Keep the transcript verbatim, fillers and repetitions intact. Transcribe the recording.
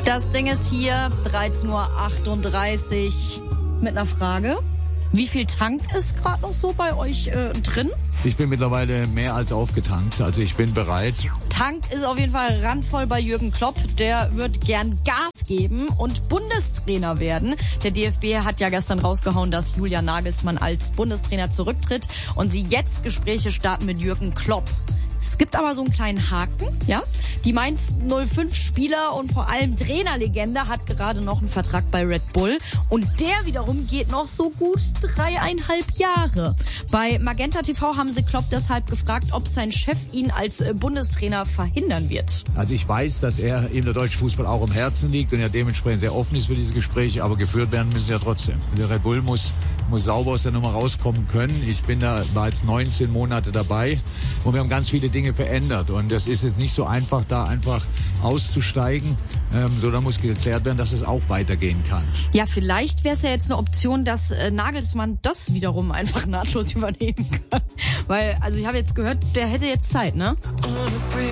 Das Ding ist hier, dreizehn Uhr achtunddreißig, mit einer Frage. Wie viel Tank ist gerade noch so bei euch äh, drin? Ich bin mittlerweile mehr als aufgetankt, also ich bin bereit. Tank ist auf jeden Fall randvoll bei Jürgen Klopp. Der wird gern Gas geben und Bundestrainer werden. Der D F B hat ja gestern rausgehauen, dass Julian Nagelsmann als Bundestrainer zurücktritt und sie jetzt Gespräche starten mit Jürgen Klopp. Es gibt aber so einen kleinen Haken, ja. Die Mainz null fünf Spieler und vor allem Trainerlegende hat gerade noch einen Vertrag bei Red Bull und der wiederum geht noch so gut dreieinhalb Jahre. Bei Magenta T V haben sie Klopp deshalb gefragt, ob sein Chef ihn als Bundestrainer verhindern wird. Also ich weiß, dass er ihm der deutsche Fußball auch im Herzen liegt und er dementsprechend sehr offen ist für diese Gespräche, aber geführt werden müssen sie ja trotzdem. Der Red Bull muss muss sauber aus der Nummer rauskommen können. Ich bin da bereits neunzehn Monate dabei und wir haben ganz viele Dinge verändert und das ist jetzt nicht so einfach, da einfach auszusteigen, ähm, sondern muss geklärt werden, dass es auch weitergehen kann. Ja, vielleicht wäre es ja jetzt eine Option, dass äh, Nagelsmann das wiederum einfach nahtlos übernehmen kann. Weil, also ich habe jetzt gehört, der hätte jetzt Zeit, ne?